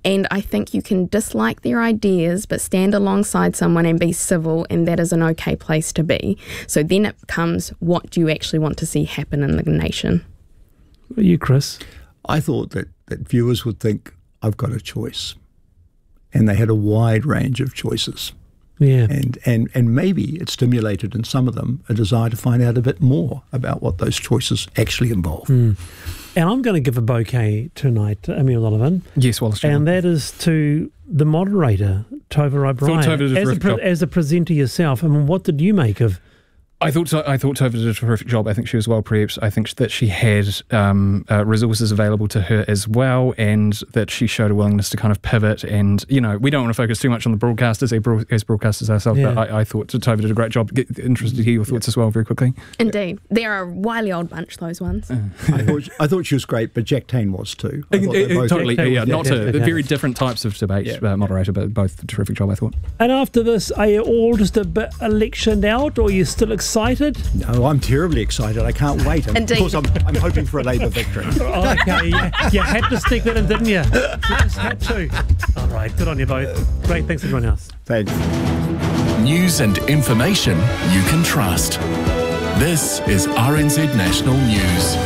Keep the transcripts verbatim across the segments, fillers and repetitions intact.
And I think you can dislike their ideas, but stand alongside someone and be civil, and that is an okay place to be. So then it becomes, what do you actually want to see happen in the nation? What are you, Chris? I thought that, that viewers would think, I've got a choice. And they had a wide range of choices. Yeah. And, and, and maybe it stimulated in some of them a desire to find out a bit more about what those choices actually involve. Mm. And I'm going to give a bouquet tonight to Emile Olivan. Yes, Wallace. And that is to the moderator, Tova O'Brien. Tova did a as, a terrific job. as a presenter yourself, I mean, what did you make of I thought I thought Tova did a terrific job. I think she was well prepped. I think that she had um, uh, resources available to her as well, and that she showed a willingness to kind of pivot. And, you know, we don't want to focus too much on the broadcasters as broadcasters ourselves, Yeah. but I, I thought Tova did a great job. Get interested to hear your thoughts as well very quickly. Indeed. They're a wily old bunch, those ones. I, thought, I thought she was great, but Jack Tane was too. I thought they both- Totally, Jack Tane yeah, was- not yeah, to yeah, very yeah. different types of debate Yeah. uh, moderator, but both a terrific job, I thought. And after this, are you all just a bit electioned out, or are you still excited? No, I'm terribly excited. I can't wait. And Indeed. of course, I'm, I'm hoping for a Labour victory. Oh, okay, you, you had to stick that in, didn't you? You just had to. All right, good on you both. Great, thanks everyone else. Thanks. News and information you can trust. This is R N Z National News.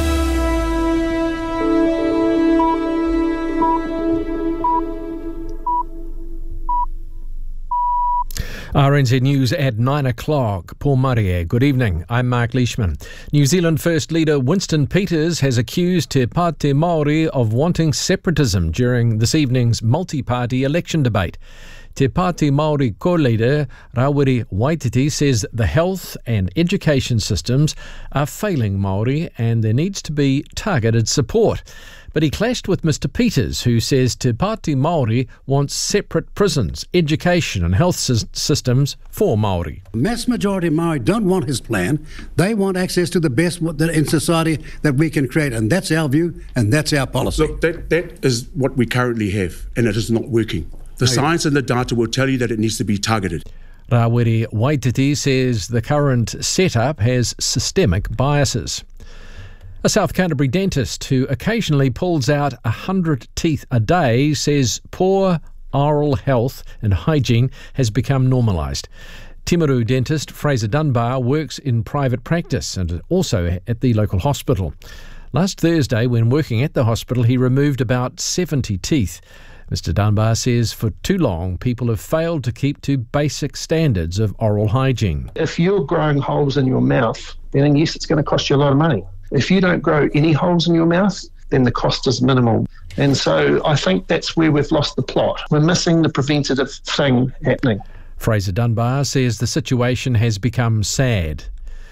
R N Z News at nine o'clock. Paul Marie, good evening. I'm Mark Leishman. New Zealand First Leader Winston Peters has accused Te Pāti Māori of wanting separatism during this evening's multi-party election debate. Te Pāti Māori co-leader Rawiri Waititi says the health and education systems are failing Māori and there needs to be targeted support. But he clashed with Mister Peters, who says Te Pāti Māori wants separate prisons, education and health sy- systems for Māori. Mass majority of Maori don't want his plan. They want access to the best in society that we can create, and that's our view, and that's our policy. Look, that, that is what we currently have, and it is not working. The No, science and the data will tell you that it needs to be targeted. Rawiri Waititi says the current setup has systemic biases. A South Canterbury dentist who occasionally pulls out a hundred teeth a day says poor oral health and hygiene has become normalised. Timaru dentist Fraser Dunbar works in private practice and also at the local hospital. Last Thursday, when working at the hospital, he removed about seventy teeth. Mister Dunbar says for too long people have failed to keep to basic standards of oral hygiene. If you're growing holes in your mouth, then yes, it's going to cost you a lot of money. If you don't grow any holes in your mouth, then the cost is minimal. And so I think that's where we've lost the plot. We're missing the preventative thing happening. Fraser Dunbar says the situation has become sad.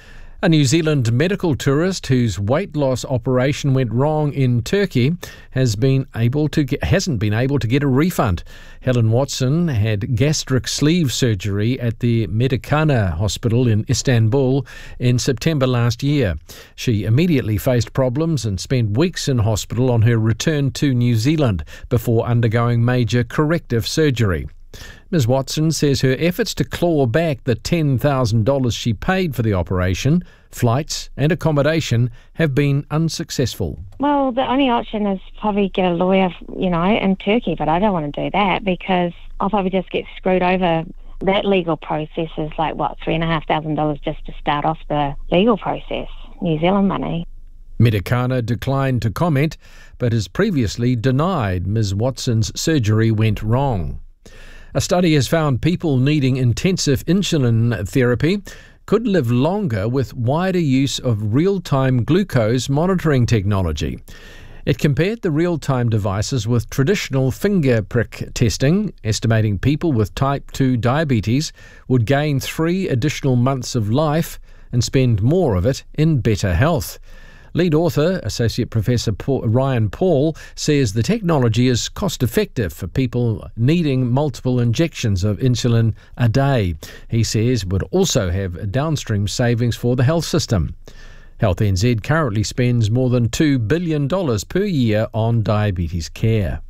A New Zealand medical tourist whose weight loss operation went wrong in Turkey has been able to get, hasn't been able to get a refund. Helen Watson had gastric sleeve surgery at the Medicana Hospital in Istanbul in September last year. She immediately faced problems and spent weeks in hospital on her return to New Zealand before undergoing major corrective surgery. Miz Watson says her efforts to claw back the ten thousand dollars she paid for the operation, flights and accommodation have been unsuccessful. Well, the only option is probably get a lawyer, you know, in Turkey, but I don't want to do that because I'll probably just get screwed over. That legal process is like, what, three and a half thousand dollars just to start off the legal process, New Zealand money. Medicana declined to comment, but has previously denied Miz Watson's surgery went wrong. A study has found people needing intensive insulin therapy could live longer with wider use of real-time glucose monitoring technology. It compared the real-time devices with traditional finger prick testing, estimating people with type two diabetes would gain three additional months of life and spend more of it in better health. Lead author, Associate Professor Paul, Ryan Paul, says the technology is cost-effective for people needing multiple injections of insulin a day. He says it would also have downstream savings for the health system. Health N Z currently spends more than two billion dollars per year on diabetes care.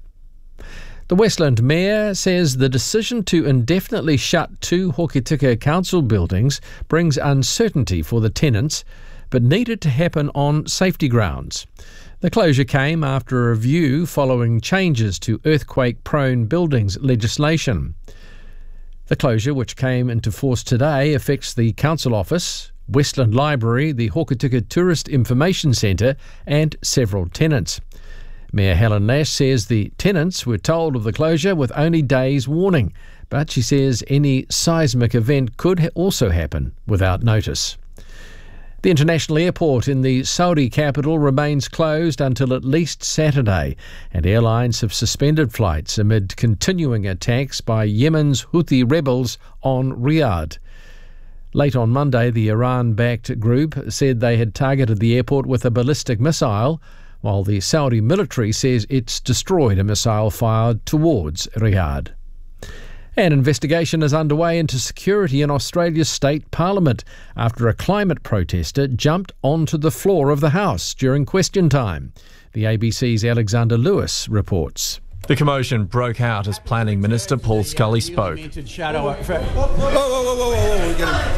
The Westland Mayor says the decision to indefinitely shut two Hokitika Council buildings brings uncertainty for the tenants, but needed to happen on safety grounds. The closure came after a review following changes to earthquake-prone buildings legislation. The closure, which came into force today, affects the Council Office, Westland Library, the Hokitika Tourist Information Centre and several tenants. Mayor Helen Nash says the tenants were told of the closure with only days' warning, but she says any seismic event could ha- also happen without notice. The international airport in the Saudi capital remains closed until at least Saturday, and airlines have suspended flights amid continuing attacks by Yemen's Houthi rebels on Riyadh. Late on Monday, the Iran-backed group said they had targeted the airport with a ballistic missile, while the Saudi military says it's destroyed a missile fired towards Riyadh. An investigation is underway into security in Australia's state parliament after a climate protester jumped onto the floor of the House during question time. The A B C's Alexander Lewis reports. The commotion broke out as Planning Minister Paul Scully spoke. Whoa, whoa, whoa, whoa, whoa,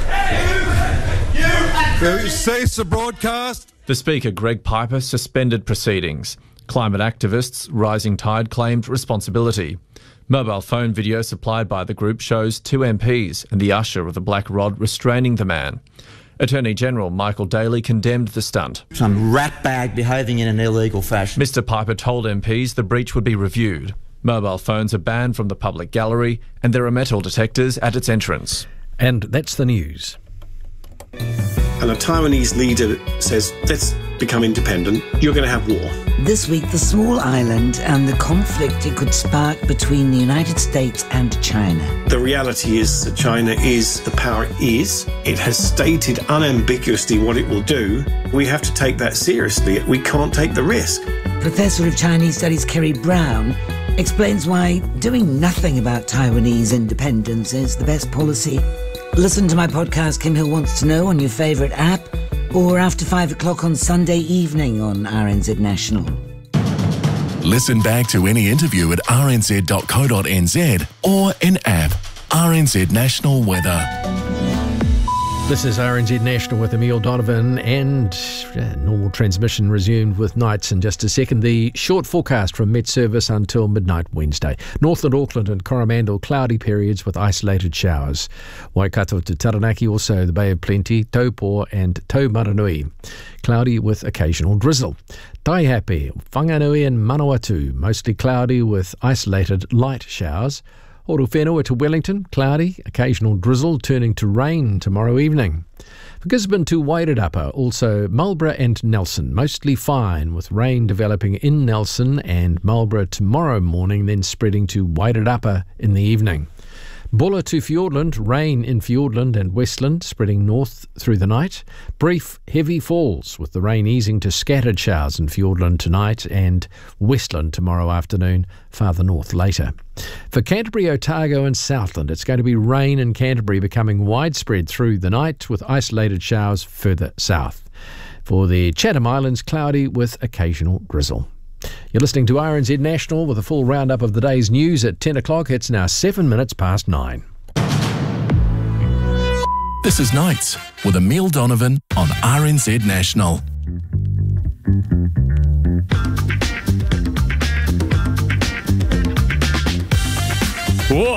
whoa, get him. Cease the broadcast. The Speaker, Greg Piper, suspended proceedings. Climate activists, Rising Tide, claimed responsibility. Mobile phone video supplied by the group shows two M Ps and the usher with a black rod restraining the man. Attorney General Michael Daly condemned the stunt. Some ratbag behaving in an illegal fashion. Mister Piper told M Ps the breach would be reviewed. Mobile phones are banned from the public gallery and there are metal detectors at its entrance. And that's the news. And a Taiwanese leader says, let's become independent, you're going to have war. This week, the small island and the conflict it could spark between the United States and China. The reality is that China is the power it is. It has stated unambiguously what it will do. We have to take that seriously. We can't take the risk. Professor of Chinese Studies Kerry Brown explains why doing nothing about Taiwanese independence is the best policy. Listen to my podcast, Kim Hill Wants to Know, on your favourite app or after five o'clock on Sunday evening on R N Z National. Listen back to any interview at r n z dot co dot n z or in app R N Z National Weather. This is R N Z National with Emile Donovan, and uh, normal transmission resumed with nights in just a second. The short forecast from Met Service until midnight Wednesday. Northland, Auckland and Coromandel, cloudy periods with isolated showers. Waikato to Taranaki, also the Bay of Plenty, Taupo and Taumaranui. Cloudy with occasional drizzle. Taihape, Whanganui and Manawatu, mostly cloudy with isolated light showers. Horowhenua to Wellington, cloudy, occasional drizzle turning to rain tomorrow evening. For Gisborne to Wairarapa, also Marlborough and Nelson, mostly fine with rain developing in Nelson and Marlborough tomorrow morning, then spreading to Wairarapa in the evening. Bulla to Fiordland, rain in Fiordland and Westland, spreading north through the night. Brief heavy falls, with the rain easing to scattered showers in Fiordland tonight and Westland tomorrow afternoon, farther north later. For Canterbury, Otago and Southland, it's going to be rain in Canterbury, becoming widespread through the night with isolated showers further south. For the Chatham Islands, cloudy with occasional drizzle. You're listening to R N Z National with a full roundup of the day's news at ten o'clock. It's now seven minutes past nine. This is Nights with Emile Donovan on R N Z National. Whoa.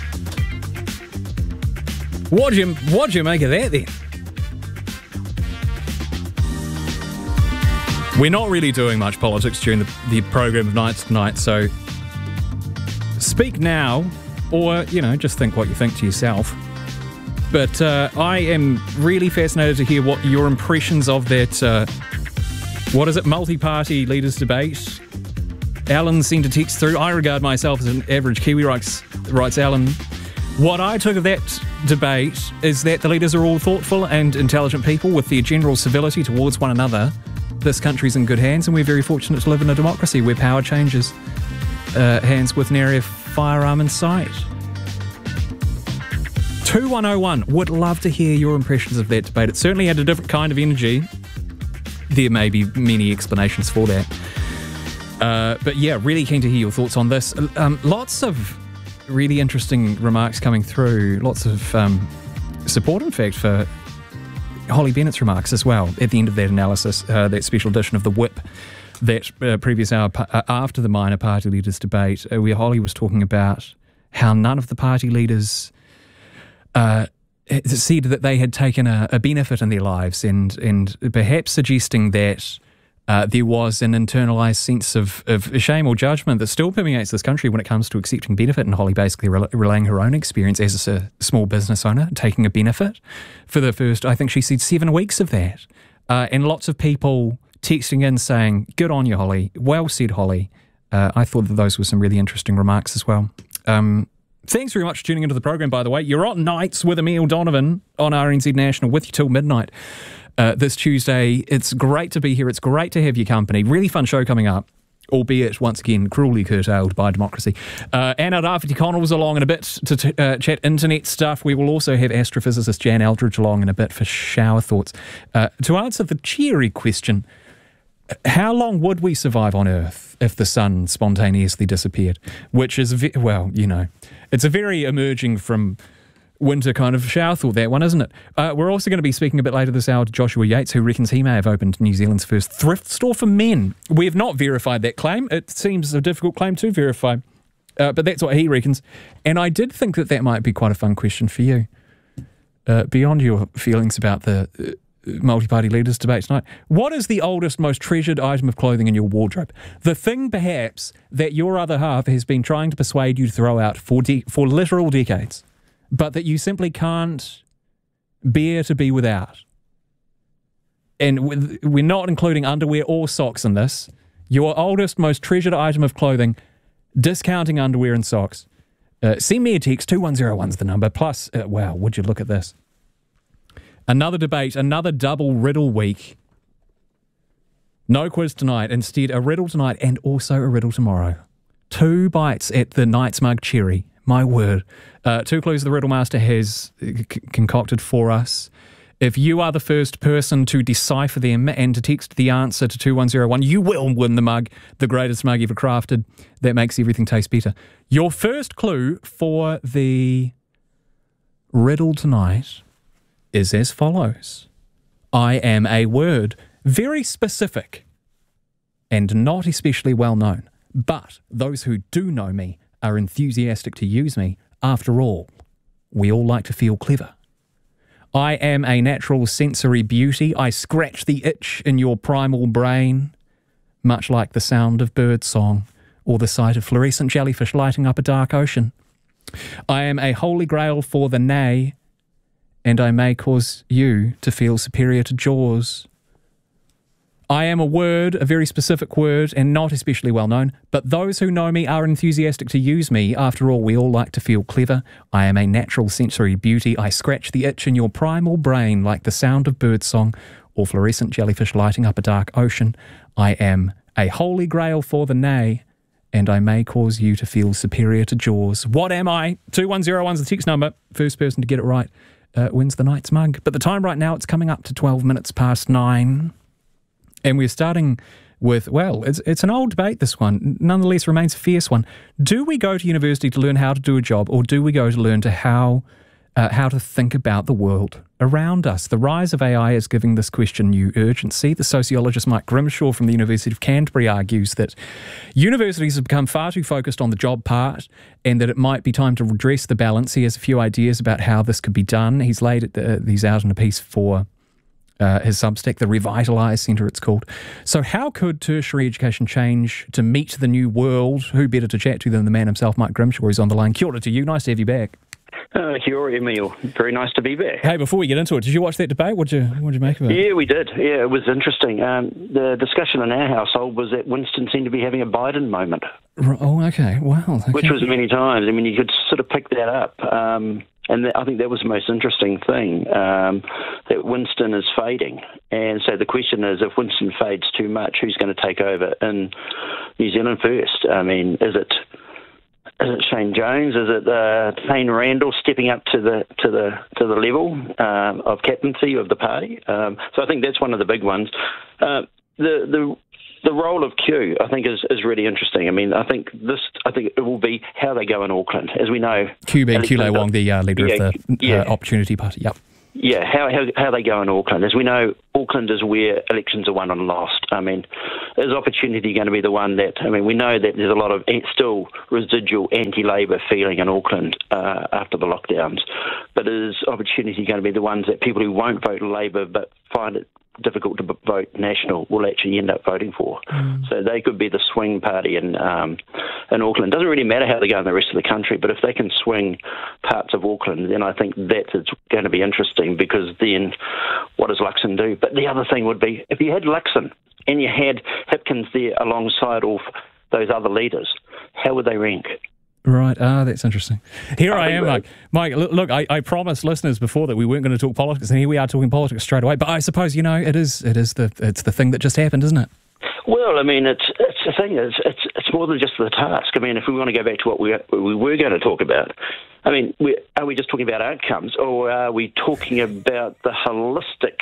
What do you, what do you make of that then? We're not really doing much politics during the, the program of Nights Tonight, so speak now or, you know, just think what you think to yourself. But uh, I am really fascinated to hear what your impressions of that, uh, what is it, multi-party leaders debate. Alan sent a text through. I regard myself as an average Kiwi, writes, writes Alan. What I took of that debate is that the leaders are all thoughtful and intelligent people with their general civility towards one another. This country's in good hands, and we're very fortunate to live in a democracy where power changes uh, hands with nary a firearm in sight. two one oh one, would love to hear your impressions of that debate. It certainly had a different kind of energy. There may be many explanations for that. Uh, but yeah, really keen to hear your thoughts on this. Um, lots of really interesting remarks coming through. Lots of um, support, in fact, for Holly Bennett's remarks as well at the end of that analysis, uh, that special edition of The Whip that uh, previous hour uh, after the minor party leaders debate, uh, where Holly was talking about how none of the party leaders uh, said that they had taken a, a benefit in their lives, and and perhaps suggesting that uh, there was an internalised sense of, of shame or judgment that still permeates this country when it comes to accepting benefit, and Holly basically rel- relaying her own experience as a small business owner, taking a benefit for the first, I think she said, seven weeks of that. Uh, and lots of people texting in saying, good on you, Holly. Well said, Holly. Uh, I thought that those were some really interesting remarks as well. Um, thanks very much for tuning into the program, by the way. You're on Nights with Emile Donovan on R N Z National with you till midnight uh, this Tuesday. It's great to be here. It's great to have your company. Really fun show coming up, albeit, once again, cruelly curtailed by democracy. Uh, Anna Rafferty-Connell's along in a bit to t- uh, chat internet stuff. We will also have astrophysicist Jan Eldridge along in a bit for shower thoughts. Uh, to answer the cheery question, how long would we survive on Earth if the sun spontaneously disappeared? Which is, ve- well, you know, it's a very emerging from winter kind of shower thought, that one, isn't it? Uh, we're also going to be speaking a bit later this hour to Joshua Yates, who reckons he may have opened New Zealand's first thrift store for men. We have not verified that claim. It seems a difficult claim to verify, uh, but that's what he reckons. And I did think that that might be quite a fun question for you, uh, beyond your feelings about the uh, multi-party leaders debate tonight. What is the oldest, most treasured item of clothing in your wardrobe? The thing, perhaps, that your other half has been trying to persuade you to throw out for de- for literal decades, but that you simply can't bear to be without. And we're not including underwear or socks in this. Your oldest, most treasured item of clothing, discounting underwear and socks. Uh, send me a text, two one zero one's the number. Plus, uh, wow, would you look at this? Another debate, another double riddle week. No quiz tonight. Instead, a riddle tonight and also a riddle tomorrow. Two bites at the Knight's Mug cherry. My word. Uh, two clues the Riddle Master has c- concocted for us. If you are the first person to decipher them and to text the answer to two one zero one, you will win the mug, the greatest mug ever crafted. That makes everything taste better. Your first clue for the riddle tonight is as follows. I am a word, very specific and not especially well known, but those who do know me are enthusiastic to use me. After all, we all like to feel clever. I am a natural sensory beauty. I scratch the itch in your primal brain, much like the sound of birdsong or the sight of fluorescent jellyfish lighting up a dark ocean. I am a holy grail for the nay, and I may cause you to feel superior to Jaws. I am a word, a very specific word, and not especially well known, but those who know me are enthusiastic to use me. After all, we all like to feel clever. I am a natural sensory beauty. I scratch the itch in your primal brain like the sound of birdsong or fluorescent jellyfish lighting up a dark ocean. I am a holy grail for the nay, and I may cause you to feel superior to Jaws. What am I? two one zero one's the text number. First person to get it right uh, wins the Knight's Mug. But the time right now, it's coming up to twelve minutes past nine. And we're starting with, well, it's it's an old debate, this one. Nonetheless, remains a fierce one. Do we go to university to learn how to do a job, or do we go to learn to how uh, how to think about the world around us? The rise of A I is giving this question new urgency. The sociologist Mike Grimshaw from the University of Canterbury argues that universities have become far too focused on the job part, and that it might be time to redress the balance. He has a few ideas about how this could be done. He's laid it, uh, these out in a piece for Uh, his Substack, the Revitalise Centre it's called. So how could tertiary education change to meet the new world? Who better to chat to than the man himself, Mike Grimshaw, who's on the line. Kia ora to you. Nice to have you back. Uh, kia ora, Emile. Very nice to be back. Hey, before we get into it, did you watch that debate? What did you, what did you make of it? Yeah, we did. Yeah, it was interesting. Um, the discussion in our household was that Winston seemed to be having a Biden moment. Oh, okay. Wow. Okay. Which was many times. I mean, you could sort of pick that up. Um, and th- I think that was the most interesting thing, um, that Winston is fading. And so the question is, if Winston fades too much, who's going to take over in New Zealand first? I mean, is it is it Shane Jones? Is it uh, Payne Randall stepping up to the to the to the level um, of captaincy of the party? Um, so I think that's one of the big ones. Uh, the the The role of Q, I think, is, is really interesting. I mean, I think this, I think it will be how they go in Auckland, as we know. Q being Kulei Wong, the uh, leader yeah, of the uh, yeah. Opportunity Party. Yep. Yeah, how, how how they go in Auckland. As we know, Auckland is where elections are won and lost. I mean, is opportunity going to be the one that, I mean, we know that there's a lot of still residual anti-Labour feeling in Auckland uh, after the lockdowns, but is opportunity going to be the ones that people who won't vote Labour but find it difficult to vote National will actually end up voting for? Mm. So they could be the swing party in um, in Auckland. Doesn't really matter how they go in the rest of the country, but if they can swing parts of Auckland, then I think that's it's going to be interesting, because then what does Luxon do? But the other thing would be, if you had Luxon and you had Hipkins there alongside all those other leaders, how would they rank? Right, ah, that's interesting. Here I, I am, Mike. Mike, look, I, I promised listeners before that we weren't going to talk politics, and here we are talking politics straight away. But I suppose, you know, it is it is the it's the thing that just happened, isn't it? Well, I mean, it's it's the thing is it's it's more than just the task. I mean, if we want to go back to what we we were going to talk about, I mean, we, are we just talking about outcomes, or are we talking about the holistic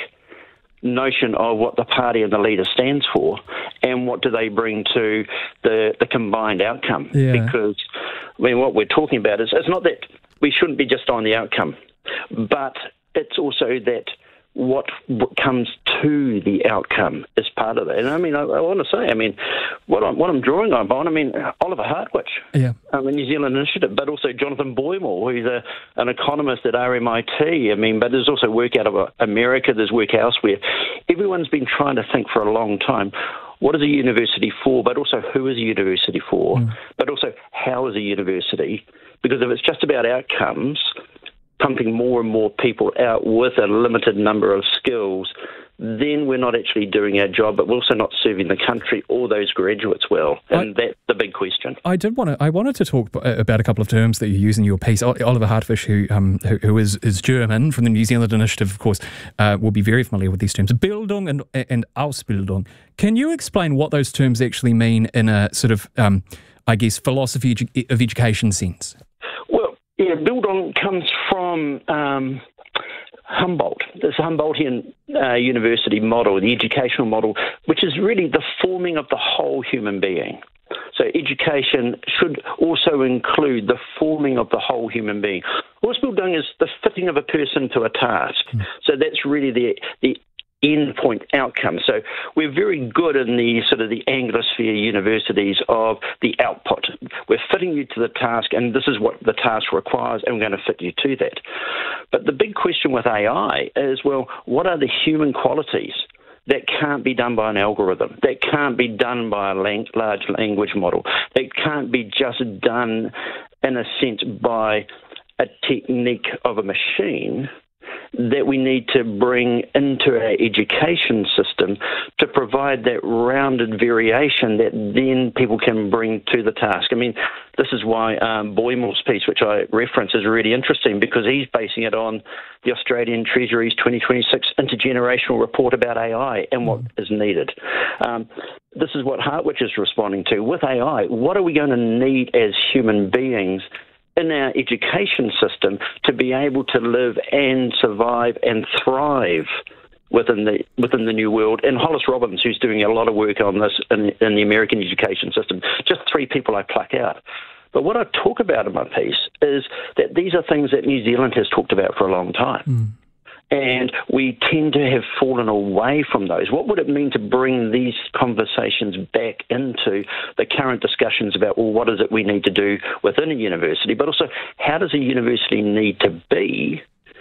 notion of what the party and the leader stands for, and what do they bring to the the combined outcome? Yeah. Because, I mean, what we're talking about is, it's not that we shouldn't be just on the outcome, but it's also that what comes to the outcome is part of it. And I mean, I, I want to say, I mean, what I'm, what I'm drawing on, Bon, I mean, Oliver Hartwich, yeah, um, the New Zealand Initiative, but also Jonathan Boymore, who's a, an economist at R M I T. I mean, but there's also work out of America, there's work elsewhere. Everyone's been trying to think for a long time, what is a university for, but also who is a university for, mm. but also how is a university? Because if it's just about outcomes, pumping more and more people out with a limited number of skills, then we're not actually doing our job, but we're also not serving the country or those graduates well. And I, that's the big question. I did want to. I wanted to talk about a couple of terms that you use in your piece. Oliver Hartwich, who um, who, who is, is German, from the New Zealand Initiative, of course, uh, will be very familiar with these terms. Bildung and, and Ausbildung. Can you explain what those terms actually mean in a sort of, um, I guess, philosophy of education sense? Well, yeah, Bildung comes from um, Humboldt, this Humboldtian uh, university model, the educational model, which is really the forming of the whole human being. So education should also include the forming of the whole human being. Ausbildung is the fitting of a person to a task. Mm. So that's really the the end point outcome. So we're very good in the sort of the Anglosphere universities of the output. We're fitting you to the task, and this is what the task requires, and we're going to fit you to that. But the big question with A I is, well, what are the human qualities that can't be done by an algorithm, that can't be done by a lang- large language model, that can't be just done, in a sense, by a technique of a machine, that we need to bring into our education system to provide that rounded variation that then people can bring to the task. I mean, this is why um, Boymore's piece, which I reference, is really interesting, because he's basing it on the Australian Treasury's twenty twenty-six intergenerational report about A I and what is needed. Um, this is what Hartwich is responding to. With A I, what are we going to need as human beings in our education system to be able to live and survive and thrive within the within the new world? And Hollis Robbins, who's doing a lot of work on this in, in the American education system, just three people I pluck out. But what I talk about in my piece is that these are things that New Zealand has talked about for a long time. Mm. And we tend to have fallen away from those. What would it mean to bring these conversations back into the current discussions about, well, what is it we need to do within a university, but also how does a university need to be,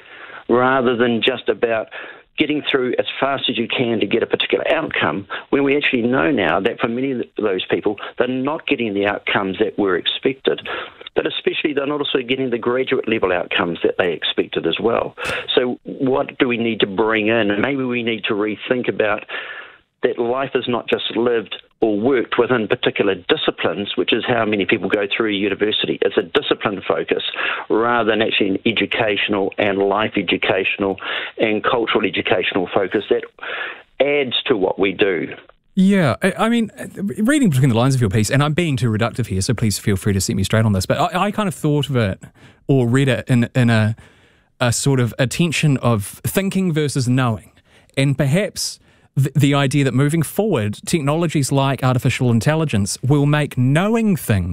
rather than just about getting through as fast as you can to get a particular outcome, when we actually know now that for many of those people, they're not getting the outcomes that were expected. But especially they're not also getting the graduate level outcomes that they expected as well. So what do we need to bring in? And maybe we need to rethink about that life is not just lived or worked within particular disciplines, which is how many people go through a university. It's a discipline focus rather than actually an educational and life educational and cultural educational focus that adds to what we do. Yeah, I mean, reading between the lines of your piece, and I'm being too reductive here, so please feel free to set me straight on this, but I, I kind of thought of it or read it in, in a, a sort of a tension of thinking versus knowing, and perhaps the, the idea that moving forward, technologies like artificial intelligence will make knowing things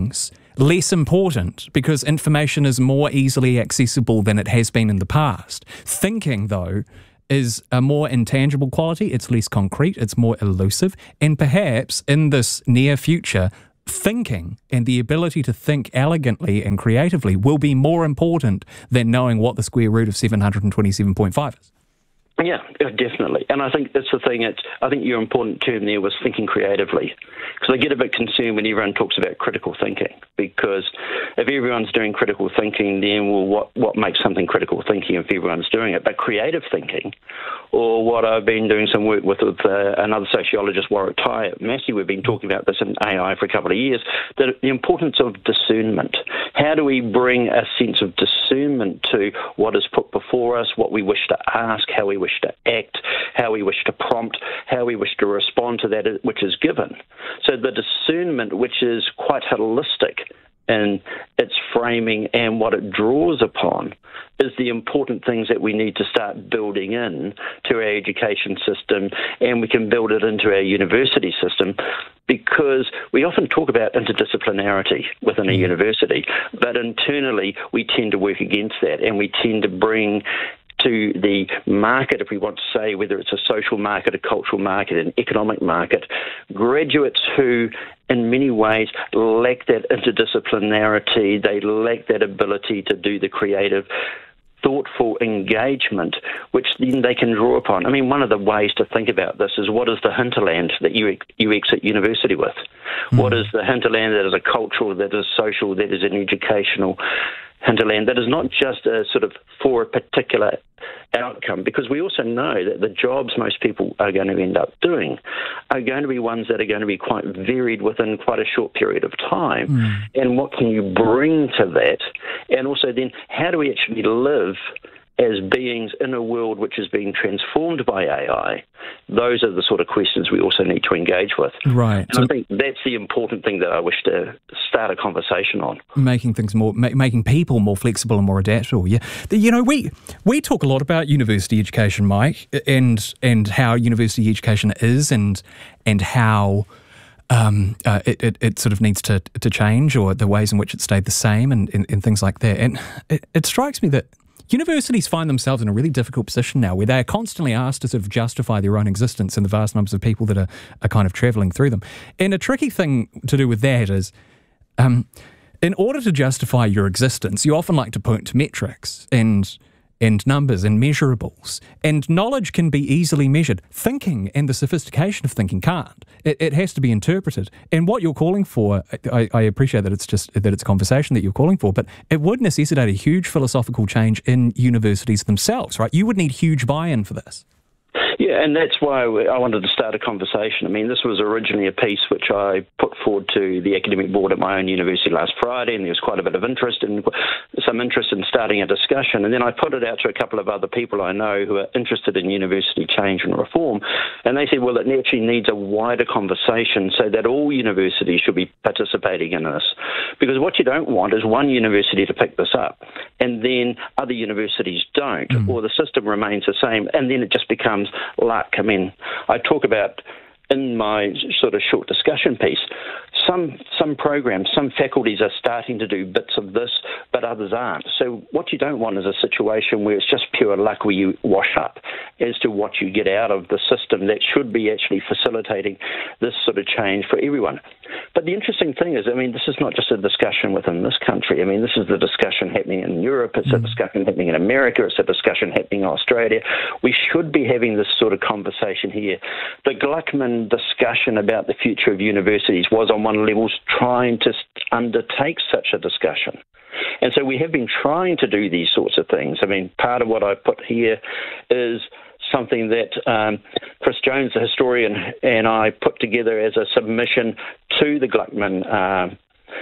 less important because information is more easily accessible than it has been in the past. Thinking, though, is a more intangible quality. It's less concrete, it's more elusive, and perhaps in this near future, thinking and the ability to think elegantly and creatively will be more important than knowing what the square root of seven hundred twenty-seven point five is. Yeah, definitely. And I think that's the thing. It's, I think your important term there was thinking creatively, because I get a bit concerned when everyone talks about critical thinking, because if everyone's doing critical thinking, then well, what, what makes something critical thinking if everyone's doing it? But creative thinking, or what I've been doing some work with, with uh, another sociologist, Warwick Tai at Massey, we've been talking about this in A I for a couple of years, that the importance of discernment. How do we bring a sense of discernment to what is put before us, what we wish to ask, how we wish to act, how we wish to prompt, how we wish to respond to that which is given. So the discernment, which is quite holistic in its framing and what it draws upon, is the important things that we need to start building in to our education system, and we can build it into our university system, because we often talk about interdisciplinarity within a university, but internally we tend to work against that, and we tend to bring to the market, if we want to say, whether it's a social market, a cultural market, an economic market, graduates who in many ways lack that interdisciplinarity, they lack that ability to do the creative, thoughtful engagement, which then they can draw upon. I mean, one of the ways to think about this is, what is the hinterland that you you exit university with? Mm. What is the hinterland that is a cultural, that is social, that is an educational hinterland, that is not just a sort of for a particular outcome, because we also know that the jobs most people are going to end up doing are going to be ones that are going to be quite varied within quite a short period of time. Mm. And what can you bring to that? And also then, how do we actually live as beings in a world which is being transformed by A I? Those are the sort of questions we also need to engage with. Right. And so I think that's the important thing that I wish to start a conversation on. Making things more, ma- making people more flexible and more adaptable. Yeah. The, you know, we we talk a lot about university education, Mike, and and how university education is, and and how Um, uh, it, it, it sort of needs to to change, or the ways in which it stayed the same, and, and, and things like that. And it, it strikes me that universities find themselves in a really difficult position now, where they are constantly asked to sort of justify their own existence and the vast numbers of people that are, are kind of travelling through them. And a tricky thing to do with that is, um, in order to justify your existence, you often like to point to metrics and and numbers and measurables. And knowledge can be easily measured. Thinking and the sophistication of thinking can't. It, it has to be interpreted. And what you're calling for, I, I appreciate that it's just that it's a conversation that you're calling for, but it would necessitate a huge philosophical change in universities themselves, right? You would need huge buy-in for this. Yeah, and that's why I wanted to start a conversation. I mean, this was originally a piece which I put forward to the academic board at my own university last Friday, and there was quite a bit of interest in some interest in starting a discussion. And then I put it out to a couple of other people I know who are interested in university change and reform, and they said, well, it actually needs a wider conversation so that all universities should be participating in this. Because what you don't want is one university to pick this up, and then other universities don't, mm. or the system remains the same, and then it just becomes luck. I mean, I talk about in my sort of short discussion piece, some some programs, some faculties are starting to do bits of this, but others aren't. So what you don't want is a situation where it's just pure luck, where you wash up as to what you get out of the system that should be actually facilitating this sort of change for everyone. But the interesting thing is, I mean, this is not just a discussion within this country. I mean, this is the discussion happening in Europe. It's a discussion happening in America. It's a discussion happening in Australia. We should be having this sort of conversation here. The Gluckman discussion about the future of universities was on one level trying to undertake such a discussion. And so we have been trying to do these sorts of things. I mean, part of what I put here is something that um, Chris Jones, the historian, and I put together as a submission to the Gluckman uh,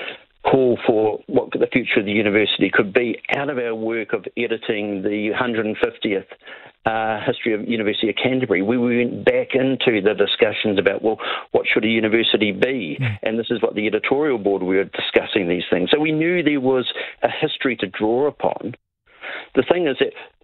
call for what the future of the university could be out of our work of editing the one hundred fiftieth uh, History of University of Canterbury. We went back into the discussions about, well, what should a university be? Mm. And this is what the editorial board, we were discussing these things. So we knew there was a history to draw upon. The thing is that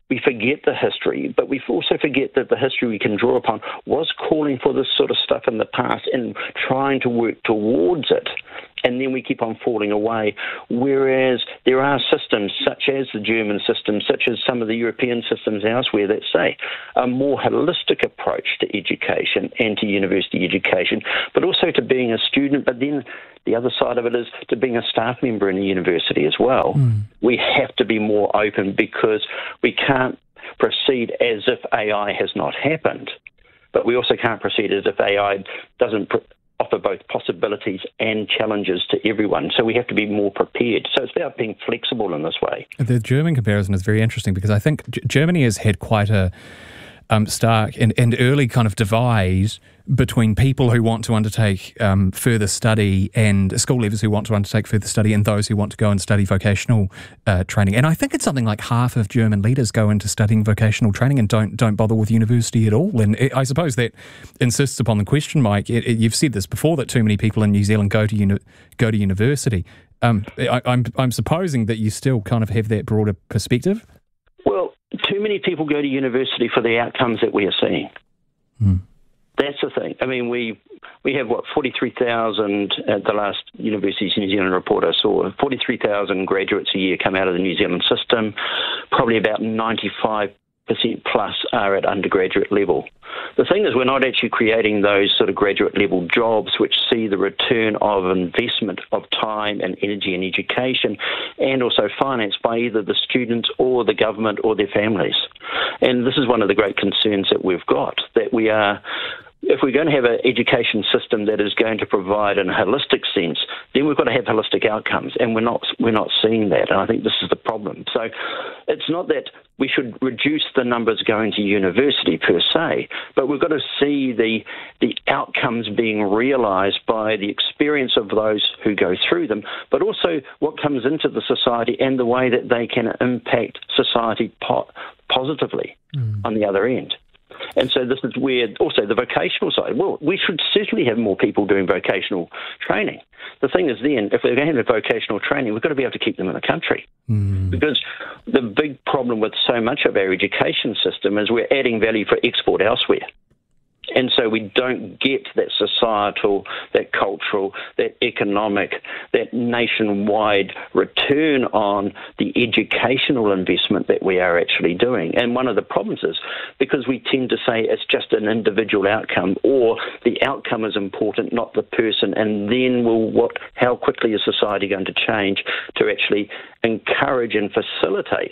we forget the history, but we also forget that the history we can draw upon was calling for this sort of stuff in the past and trying to work towards it. And then we keep on falling away. Whereas there are systems such as the German system, such as some of the European systems elsewhere that say a more holistic approach to education and to university education, but also to being a student. But then the other side of it is to being a staff member in a university as well. Mm. We have to be more open because we can't proceed as if A I has not happened, but we also can't proceed as if A I doesn't pr- offer both possibilities and challenges to everyone. So we have to be more prepared. So it's about being flexible in this way. The German comparison is very interesting because I think G- Germany has had quite a um, stark and, and early kind of divide between people who want to undertake um, further study and school leavers who want to undertake further study and those who want to go and study vocational uh, training. And I think it's something like half of German leaders go into studying vocational training and don't don't bother with university at all. And it, I suppose that insists upon the question, Mike, it, it, you've said this before, that too many people in New Zealand go to uni- go to university. Um, I, I'm I'm supposing that you still kind of have that broader perspective? Well, too many people go to university for the outcomes that we are seeing. Hmm. That's the thing. I mean, we we have, what, forty-three thousand at the last Universities New Zealand report I saw, forty-three thousand graduates a year come out of the New Zealand system. Probably about ninety-five percent plus are at undergraduate level. The thing is, we're not actually creating those sort of graduate level jobs which see the return of investment of time and energy and education, and also financed by either the students or the government or their families. And this is one of the great concerns that we've got, that we are, if we're going to have an education system that is going to provide in a holistic sense, then we've got to have holistic outcomes, and we're not we're not seeing that. And I think this is the problem. So it's not that we should reduce the numbers going to university per se, but we've got to see the the outcomes being realised by the experience of those who go through them, but also what comes into the society and the way that they can impact society po- positively mm. on the other end. And so this is where also the vocational side, well, we should certainly have more people doing vocational training. The thing is then, if we're going to have vocational training, we've got to be able to keep them in the country. Mm. Because the big problem with so much of our education system is we're adding value for export elsewhere. And so we don't get that societal, that cultural, that economic, that nationwide return on the educational investment that we are actually doing. And one of the problems is because we tend to say it's just an individual outcome, or the outcome is important, not the person. And then well, what? How quickly is society going to change to actually encourage and facilitate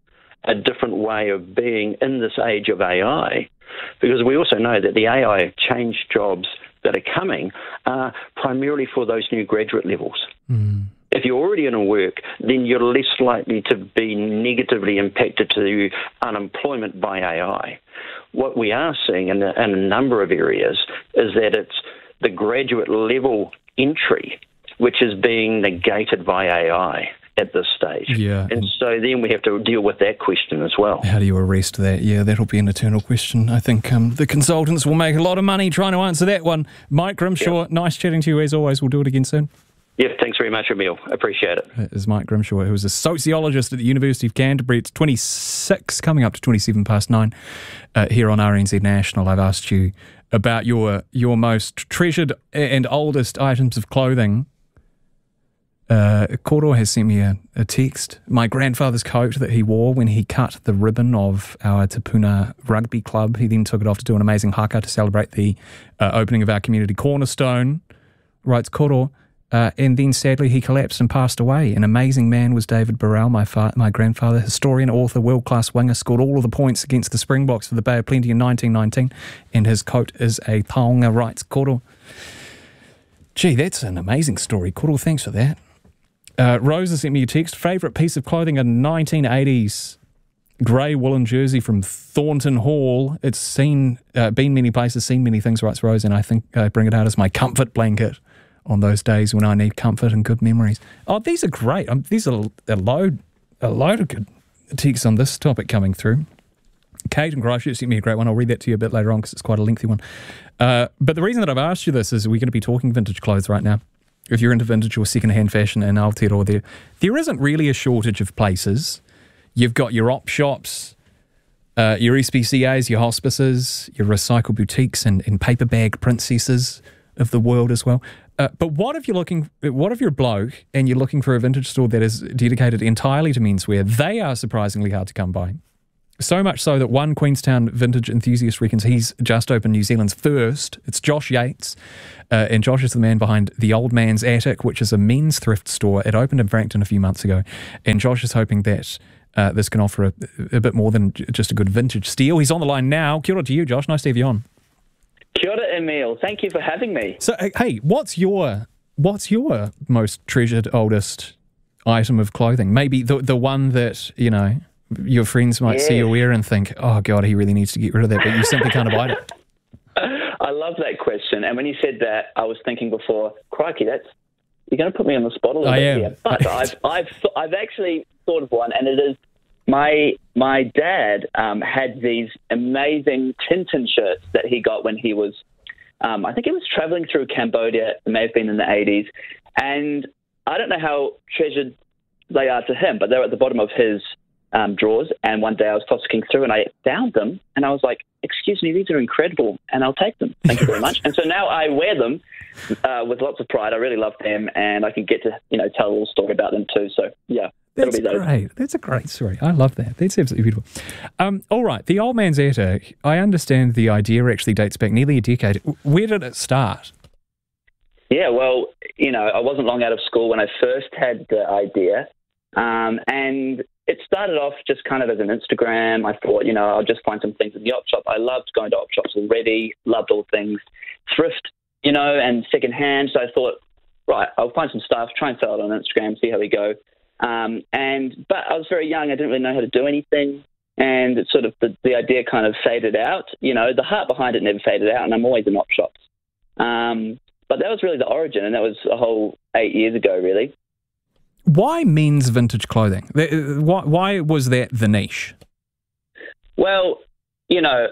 a different way of being in this age of A I? Because we also know that the A I change jobs that are coming are primarily for those new graduate levels. Mm. If you're already in a work, then you're less likely to be negatively impacted to unemployment by A I. What we are seeing in a, in a number of areas is that it's the graduate level entry which is being negated by A I at this stage. Yeah. And so then we have to deal with that question as well. How do you arrest that? Yeah, that'll be an eternal question. I think um, the consultants will make a lot of money trying to answer that one. Mike Grimshaw, yep. Nice chatting to you as always. We'll do it again soon. Yeah, thanks very much, Emil. Appreciate it. It is Mike Grimshaw, who is a sociologist at the University of Canterbury. It's twenty-six, coming up to twenty-seven past nine uh, here on R N Z National. I've asked you about your your most treasured and oldest items of clothing. Uh, Koro has sent me a, a text. My grandfather's coat that he wore when he cut the ribbon of our Te Puna rugby club. He then took it off to do an amazing haka to celebrate the uh, opening of our community cornerstone, writes Koro. Uh, and then sadly he collapsed and passed away. An amazing man was David Burrell, my fa- my grandfather, historian, author, world-class winger, scored all of the points against the Springboks for the Bay of Plenty in nineteen nineteen, and his coat is a taonga, writes Koro. Gee, that's an amazing story, Koro. Thanks for that. Uh, Rosa sent me a text. Favourite piece of clothing, a nineteen eighties grey woolen jersey from Thornton Hall. It's seen, uh, been many places, seen many things, writes Rosa, and I think I bring it out as my comfort blanket on those days when I need comfort and good memories. Oh, these are great. Um, these are a load, a load of good texts on this topic coming through. Kate and Christchurch sent me a great one. I'll read that to you a bit later on because it's quite a lengthy one. Uh, but the reason that I've asked you this is we're going to be talking vintage clothes right now. If you're into vintage or second-hand fashion in Aotearoa, there, there isn't really a shortage of places. You've got your op shops, uh, your S P C As, your hospices, your recycle boutiques, and, and paper bag princesses of the world as well. Uh, but what if you're looking? What if you're a bloke and you're looking for a vintage store that is dedicated entirely to menswear? They are surprisingly hard to come by. So much so that one Queenstown vintage enthusiast reckons he's just opened New Zealand's first. It's Josh Yates, uh, and Josh is the man behind The Old Man's Attic, which is a men's thrift store. It opened in Frankton a few months ago, and Josh is hoping that uh, this can offer a, a bit more than just a good vintage steal. He's on the line now. Kia ora to you, Josh. Nice to have you on. Kia ora, Emil. Thank you for having me. So, hey, what's your what's your most treasured, oldest item of clothing? Maybe the the one that, you know, your friends might yeah. see you wear and think, oh, God, he really needs to get rid of that, but you simply can't abide it. I love that question. And when you said that, I was thinking before, crikey, that's you're going to put me on the spot a little I bit am. here. But I've, I've, I've actually thought of one, and it is my my dad um, had these amazing Tintin shirts that he got when he was, um, I think he was traveling through Cambodia. It may have been in the eighties. And I don't know how treasured they are to him, but they're at the bottom of his um, drawers. And one day I was tossing through and I found them, and I was like, excuse me, these are incredible, and I'll take them. Thank you very much. And so now I wear them uh, with lots of pride. I really love them, and I can get to, you know, tell a little story about them too. So, yeah. That's great. That's a great story. I love that. That's absolutely beautiful. Um, all right. The Old Man's Attic, I understand the idea actually dates back nearly a decade. Where did it start? Yeah, well, you know, I wasn't long out of school when I first had the idea. Um, and it started off just kind of as an Instagram. I thought, you know, I'll just find some things in the op shop. I loved going to op shops already, loved all things thrift, you know, and secondhand. So I thought, right, I'll find some stuff, try and sell it on Instagram, see how we go. Um, and but I was very young. I didn't really know how to do anything, and it sort of the, the idea kind of faded out. You know, the heart behind it never faded out, and I'm always in op shops. Um, but that was really the origin, and that was a whole eight years ago, really. Why men's vintage clothing? Why, why was that the niche? Well, you know,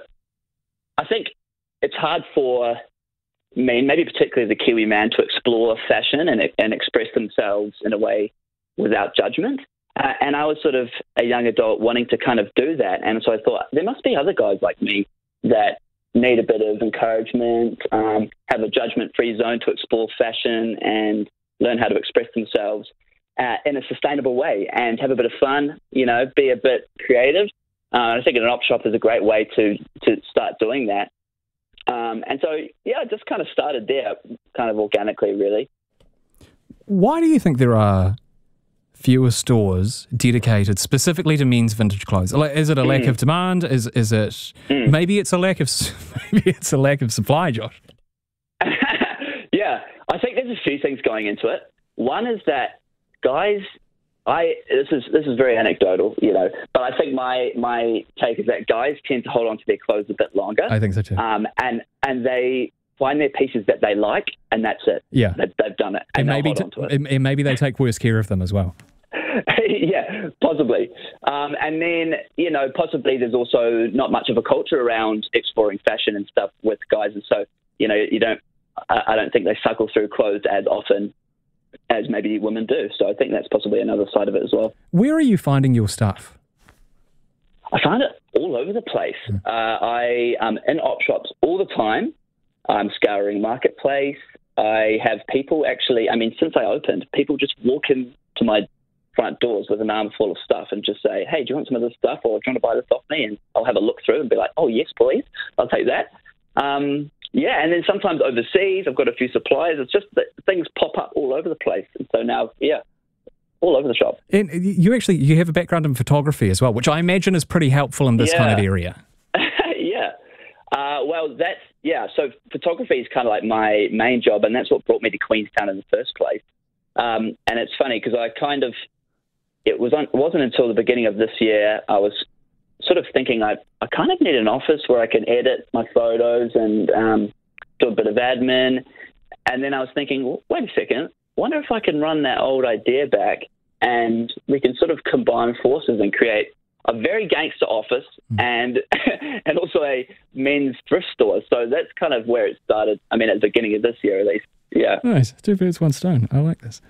I think it's hard for men, maybe particularly the Kiwi man, to explore fashion and, and express themselves in a way without judgment. Uh, and I was sort of a young adult wanting to kind of do that. And so I thought, there must be other guys like me that need a bit of encouragement, um, have a judgment-free zone to explore fashion and learn how to express themselves uh, in a sustainable way and have a bit of fun, you know, be a bit creative. Uh, I think an op shop is a great way to, to start doing that. Um, and so, yeah, I just kind of started there, kind of organically, really. Why do you think there are fewer stores dedicated specifically to men's vintage clothes? Is it a lack mm. of demand? Is is it mm. maybe it's a lack of maybe it's a lack of supply, Josh? Yeah, I think there's a few things going into it. One is that guys, I this is this is very anecdotal, you know, but I think my my take is that guys tend to hold on to their clothes a bit longer. I think so too. Um, and and they find their pieces that they like, and that's it. Yeah, they've, they've done it, and, and maybe hold t- on to it. and maybe they take worse care of them as well. Yeah, possibly. Um, and then, you know, possibly there's also not much of a culture around exploring fashion and stuff with guys. And so, you know, you don't, I, I don't think they cycle through clothes as often as maybe women do. So I think that's possibly another side of it as well. Where are you finding your stuff? I find it all over the place. Mm. Uh, I am in op shops all the time. I'm scouring Marketplace. I have people actually, I mean, since I opened, people just walk in to my front doors with an arm full of stuff and just say, hey, do you want some of this stuff, or do you want to buy this off me? And I'll have a look through and be like, oh, yes, please. I'll take that. Um, yeah, and then sometimes overseas, I've got a few suppliers. It's just that things pop up all over the place. And so now, yeah, all over the shop. And you actually, you have a background in photography as well, which I imagine is pretty helpful in this yeah. kind of area. yeah. Uh, well, that's, yeah, so photography is kind of like my main job, and that's what brought me to Queenstown in the first place. Um, and it's funny because I kind of, it was on, wasn't until the beginning of this year I was sort of thinking I, I kind of need an office where I can edit my photos and um, do a bit of admin. And then I was thinking, well, wait a second, wonder if I can run that old idea back and we can sort of combine forces and create a very gangster office and and also a men's thrift store. So that's kind of where it started. I mean, at the beginning of this year, at least. Yeah. Nice. Two birds, one stone. I like this.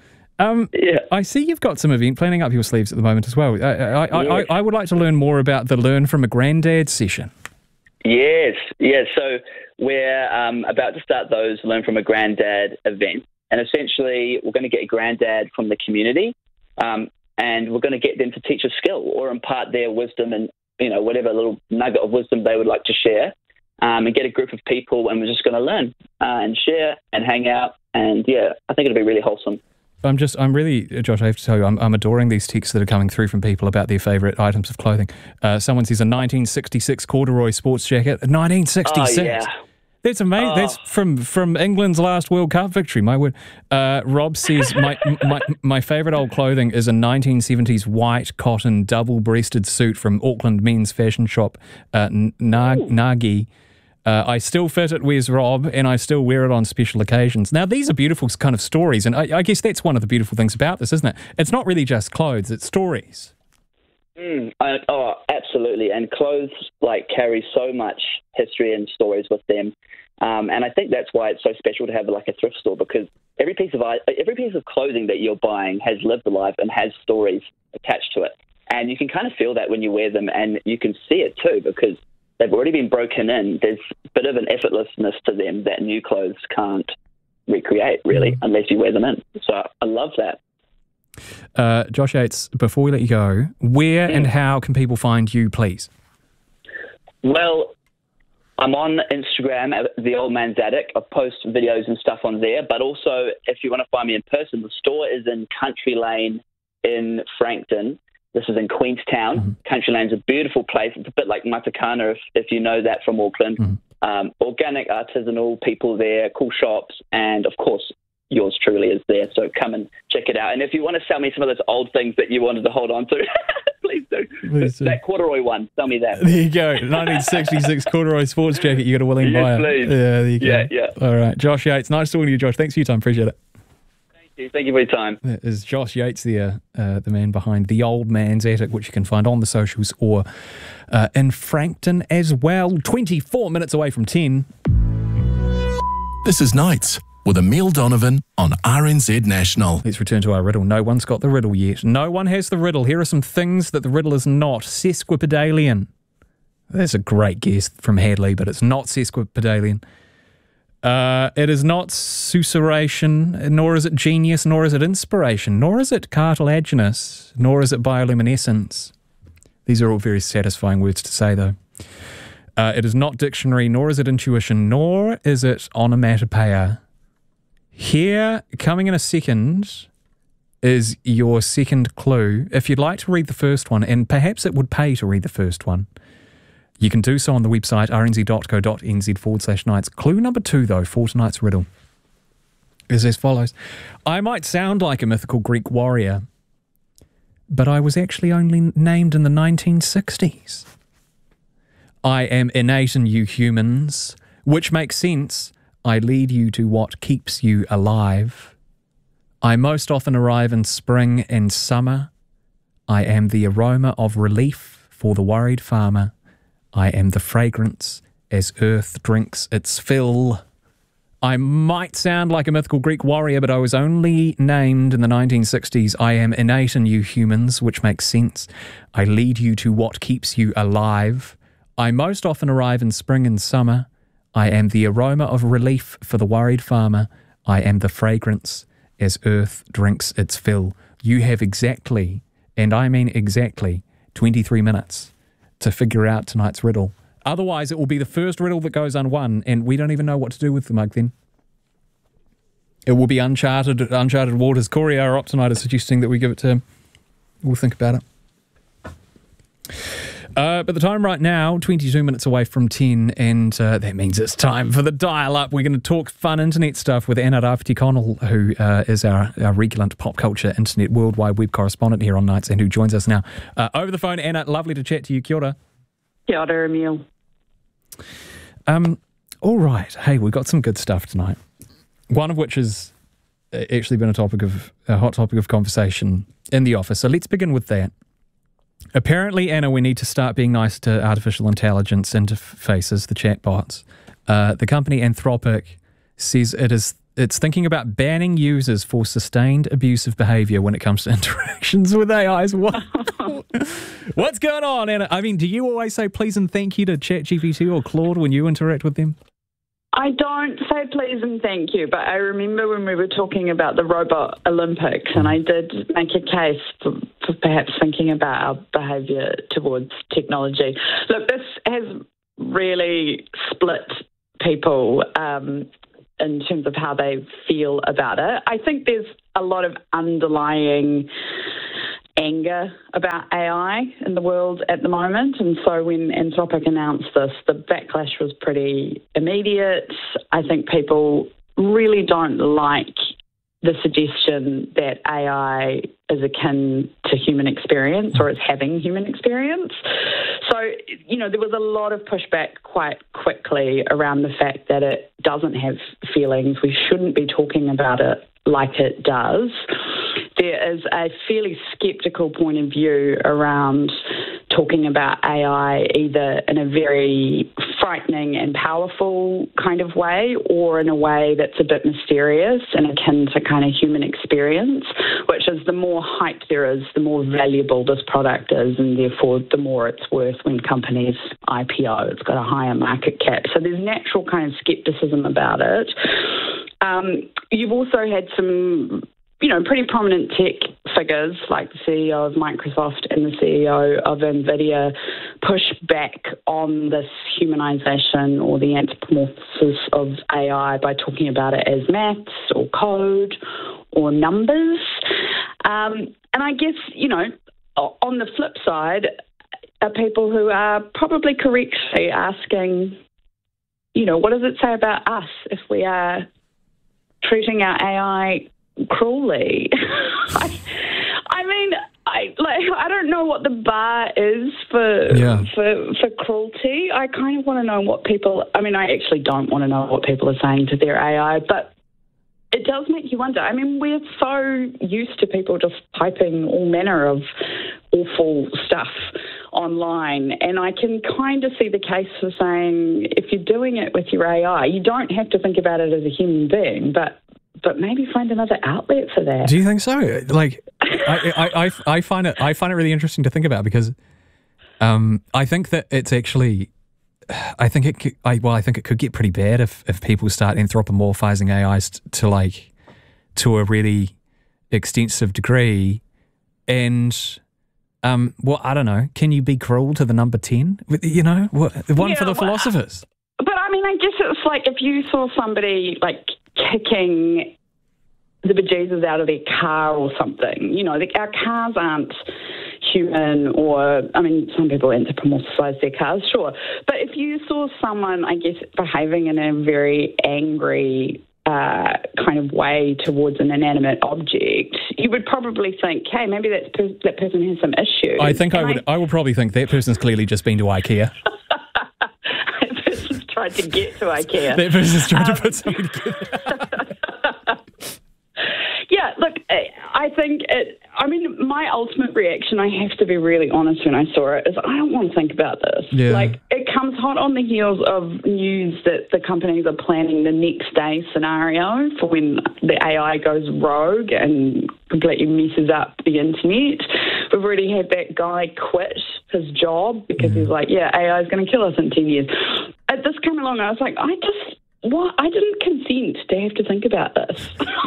Um, yeah. I see you've got some event planning up your sleeves at the moment as well. I, I, I, Yes. I, I would like to learn more about the Learn from a Granddad session. Yes, yes. So we're um, about to start those Learn from a Granddad events. And essentially, we're going to get a granddad from the community, um, and we're going to get them to teach a skill or impart their wisdom and, you know, whatever little nugget of wisdom they would like to share, um, and get a group of people, and we're just going to learn uh, and share and hang out. And, yeah, I think it'll be really wholesome. I'm just, I'm really, Josh, I have to tell you, I'm, I'm adoring these texts that are coming through from people about their favourite items of clothing. Uh, someone says a nineteen sixty-six corduroy sports jacket. nineteen sixty-six? Oh, yeah. That's amazing. Oh. That's from, from England's last World Cup victory, my word. Uh, Rob says, my, my, my favourite old clothing is a nineteen seventies white cotton double-breasted suit from Auckland men's fashion shop, uh, Na- Nagi. Uh, I still fit it, where's Rob, and I still wear it on special occasions. Now, these are beautiful kind of stories, and I, I guess that's one of the beautiful things about this, isn't it? It's not really just clothes, it's stories. Mm, I, oh, absolutely. And clothes, like, carry so much history and stories with them. Um, and I think that's why it's so special to have, like, a thrift store, because every piece of every piece of clothing that you're buying has lived a life and has stories attached to it. And you can kind of feel that when you wear them, and you can see it too, because they've already been broken in. There's a bit of an effortlessness to them that new clothes can't recreate, really, unless you wear them in. So I love that. Uh, Josh Yates, before we let you go, where mm. and how can people find you, please? Well, I'm on Instagram at The Old Man's Attic. I post videos and stuff on there, but also if you want to find me in person, the store is in Country Lane in Frankton. This is in Queenstown. Mm-hmm. Country Lane's a beautiful place. It's a bit like Matakana, if, if you know that from Auckland. Mm-hmm. Um, organic, artisanal people there, cool shops, and of course, yours truly is there. So come and check it out. And if you want to sell me some of those old things that you wanted to hold on to, please do. Please do. That corduroy one, sell me that. There you go. nineteen sixty-six corduroy sports jacket. You got a willing yes, buyer. Please. Yeah, there you go. Yeah, yeah. All right. Josh Yates, nice talking to you, Josh. Thanks for your time. Appreciate it. Thank you for your time. That is Josh Yates there, uh, the man behind The Old Man's Attic, which you can find on the socials or uh, in Frankton as well. twenty-four minutes away from ten. This is Nights with Emile Donovan on R N Z National. Let's return to our riddle. No one's got the riddle yet. No one has the riddle. Here are some things that the riddle is not. Sesquipedalian. That's a great guess from Hadley, but it's not sesquipedalian. Uh, it is not susurration, nor is it genius, nor is it inspiration, nor is it cartilaginous, nor is it bioluminescence. These are all very satisfying words to say, though. Uh, it is not dictionary, nor is it intuition, nor is it onomatopoeia. Here, coming in a second, is your second clue. If you'd like to read the first one, and perhaps it would pay to read the first one, you can do so on the website rnz.co.nz forward slash nights. Clue number two, though, for tonight's riddle is as follows. I might sound like a mythical Greek warrior, but I was actually only named in the nineteen sixties. I am innate in you humans, which makes sense. I lead you to what keeps you alive. I most often arrive in spring and summer. I am the aroma of relief for the worried farmer. I am the fragrance as earth drinks its fill. I might sound like a mythical Greek warrior, but I was only named in the nineteen sixties. I am innate in you humans, which makes sense. I lead you to what keeps you alive. I most often arrive in spring and summer. I am the aroma of relief for the worried farmer. I am the fragrance as earth drinks its fill. You have exactly, and I mean exactly, twenty-three minutes to figure out tonight's riddle. Otherwise, it will be the first riddle that goes unwon, and we don't even know what to do with the mug then. It will be uncharted uncharted waters. Corey, our up tonight, is suggesting that we give it to him. We'll think about it. Uh, but the time right now, twenty-two minutes away from ten, and uh, that means it's time for the dial-up. We're going to talk fun internet stuff with Anna Rafferty-Connell, who uh, is our, our regular pop culture internet worldwide web correspondent here on Nights, and who joins us now uh, over the phone. Anna, lovely to chat to you. Kia ora. Kia ora, Emile. Um, all right. Hey, we've got some good stuff tonight. One of which has actually been a topic of a hot topic of conversation in the office. So let's begin with that. Apparently, Anna, we need to start being nice to artificial intelligence interfaces, the chatbots. Uh, the company Anthropic says it is it's thinking about banning users for sustained abusive behaviour when it comes to interactions with A Is. What? What's going on, Anna? I mean, do you always say please and thank you to ChatGPT or Claude when you interact with them? I don't say please and thank you, but I remember when we were talking about the Robot Olympics, and I did make a case for, for perhaps thinking about our behaviour towards technology. Look, this has really split people um, in terms of how they feel about it. I think there's a lot of underlying anger about A I in the world at the moment, and so when Anthropic announced this, the backlash was pretty immediate. I think people really don't like the suggestion that A I is akin to human experience or is having human experience. So, you know, there was a lot of pushback quite quickly around the fact that it doesn't have feelings. We shouldn't be talking about it like it does. There is a fairly sceptical point of view around talking about A I either in a very frightening and powerful kind of way or in a way that's a bit mysterious and akin to kind of human experience, which is the more hype there is, the more valuable this product is, and therefore the more it's worth when companies I P O. It's got a higher market cap. So there's natural kind of skepticism about it. Um, you've also had some, you know, pretty prominent tech figures like the C E O of Microsoft and the C E O of NVIDIA push back on this humanization or the anthropomorphosis of A I by talking about it as maths or code or numbers. Um, and I guess, you know, on the flip side are people who are probably correctly asking, you know, what does it say about us if we are treating our A I cruelly? I, I mean, I like I don't know what the bar is for yeah. for for cruelty. I kind of want to know what people. I mean, I actually don't want to know what people are saying to their A I, but it does make you wonder. I mean, we're so used to people just typing all manner of awful stuff online, and I can kind of see the case for saying if you're doing it with your A I, you don't have to think about it as a human being, but but maybe find another outlet for that. Do you think so? Like, I, I, I, I find it I find it really interesting to think about because um, I think that it's actually. I think it could, I, well, I think it could get pretty bad if, if people start anthropomorphizing A Is to like to a really extensive degree, and um, well, I don't know. Can you be cruel to the number ten? You know, what, one yeah, for the well, philosophers. But I mean, I guess it's like if you saw somebody like kicking the bejesus out of their car or something. You know, the, our cars aren't human, or, I mean, some people anthropomorphize their cars, sure. But if you saw someone, I guess, behaving in a very angry uh, kind of way towards an inanimate object, you would probably think, hey, maybe that's per- that person has some issues. I think and I would I, I would probably think that person's clearly just been to IKEA. That person's tried to get to IKEA. That person's trying um, to put something together. Yeah, look, I think it, I mean, my ultimate reaction, I have to be really honest when I saw it, is I don't want to think about this. Yeah. Like, it comes hot on the heels of news that the companies are planning the next day scenario for when the A I goes rogue and completely messes up the internet. We've already had that guy quit his job because mm. he's like, yeah, A I is going to kill us in ten years. At this came along, I was like, I just, what? I didn't consent to have to think about this.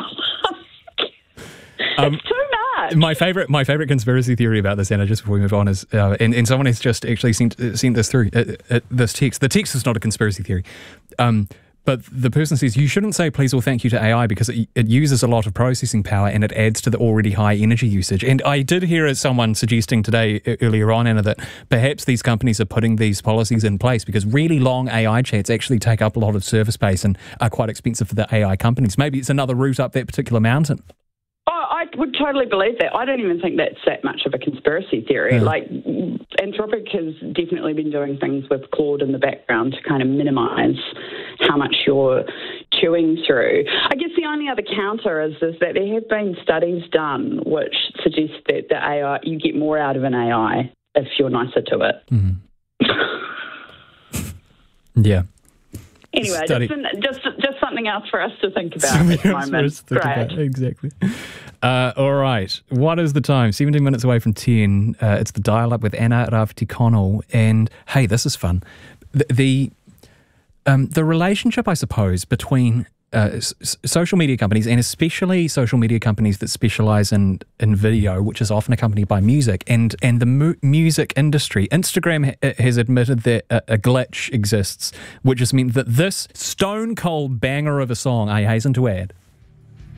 Um, it's too much. My favorite, my favorite conspiracy theory about this, Anna, just before we move on, is uh, and, and someone has just actually sent uh, sent this through uh, uh, this text. The text is not a conspiracy theory, um, but the person says you shouldn't say please or thank you to A I because it, it uses a lot of processing power and it adds to the already high energy usage. And I did hear someone suggesting today earlier on, Anna, that perhaps these companies are putting these policies in place because really long A I chats actually take up a lot of server space and are quite expensive for the A I companies. Maybe it's another route up that particular mountain. I would totally believe that. I don't even think that's that much of a conspiracy theory. Yeah. Like, Anthropic has definitely been doing things with Claude in the background to kind of minimise how much you're chewing through. I guess the only other counter is, is that there have been studies done which suggest that the A I, you get more out of an A I if you're nicer to it. Mm-hmm. Yeah. Anyway, Study. just, an, just just something else for us to think about Something at the else for moment. us to think Great. about. Exactly. Uh, all right. What is the time? seventeen minutes away from ten. Uh, it's the dial-up with Anna Rafferty-Connell. And, hey, this is fun. The the, um, the relationship, I suppose, between uh, s- social media companies, and especially social media companies that specialize in, in video, which is often accompanied by music, and, and the mu- music industry. Instagram ha- has admitted that a, a glitch exists, which has meant that this stone-cold banger of a song, I hasten to add,